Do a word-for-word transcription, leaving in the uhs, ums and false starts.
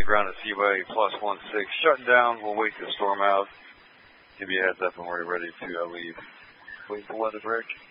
the ground at Seaway plus one six. Shutting down. We'll wait to storm out. Give you a heads up when we're ready to uh, leave. Wait for weather break.